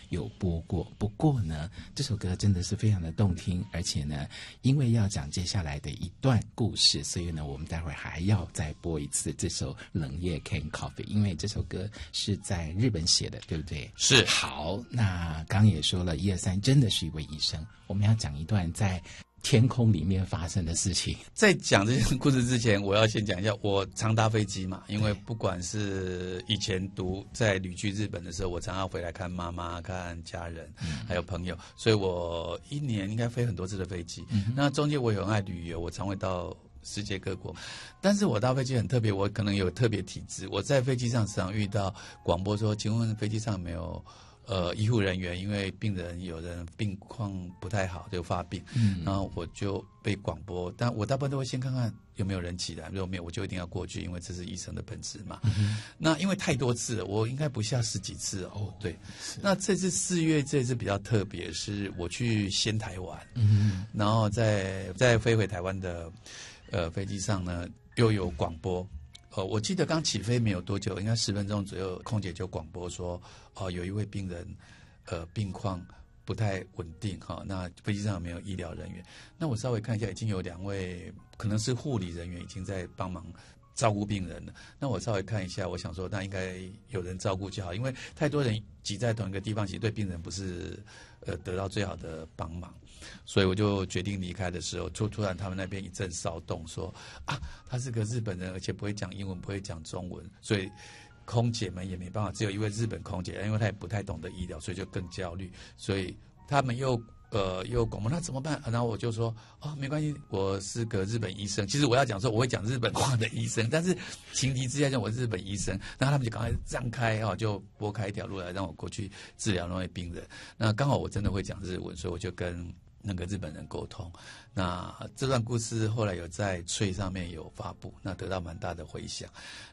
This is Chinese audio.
有播过。不过呢，这首歌真的是非常的动听，而且呢，因为要讲接下来的一段故事，所以呢，我们待会儿还要再播一次这首《冷夜 Can Coffee》，因为这首歌是在日本写的，对不对？ 是。 好，那刚也说了，123真的是一位医生，我们要讲一段在天空里面发生的事情。 在讲这些故事之前，我要先讲一下，我常搭飞机嘛，因为不管是以前在旅居日本的时候，我常常回来看妈妈、看家人，还有朋友，所以我一年应该飞很多次的飞机。那中间我也很爱旅游，我常会到世界各国，但是我搭飞机很特别，我可能有特别体质。我在飞机上时常遇到广播说：“请问飞机上有没有医护人员？因为病人有人病况不太好，就发病。”然后我就被广播，但我大部分都会先看看有没有人起来，如果没有，我就一定要过去，因为这是医生的本职嘛。那因为太多次了，我应该不下10几次哦。对，那这次4月这次比较特别，是我去仙台玩，然后在飞回台湾的飞机上呢，又有广播。我记得刚起飞没有多久，应该10分钟左右，空姐就广播说，有一位病人，病况不太稳定哈，那飞机上有没有医疗人员？那我稍微看一下，已经有2位可能是护理人员已经在帮忙照顾病人了。那我稍微看一下，我想说，那应该有人照顾就好，因为太多人挤在同一个地方，其实对病人不是得到最好的帮忙。所以我就决定离开的时候，突然他们那边一阵骚动，说他是个日本人，而且不会讲英文，不会讲中文，所以空姐们也没办法，只有一位日本空姐，因为她也不太懂得医疗，所以就更焦虑，所以他们又广播，那怎么办？然后我就说没关系，我是个日本医生。其实我要讲说我会讲日本话的医生，但是前提之下叫我日本医生，然后他们就赶快让开就拨开一条路来让我过去治疗那位病人。那刚好我真的会讲日文，所以我就跟那个日本人沟通。那这段故事后来有在翠上面有发布，那得到蛮大的回响。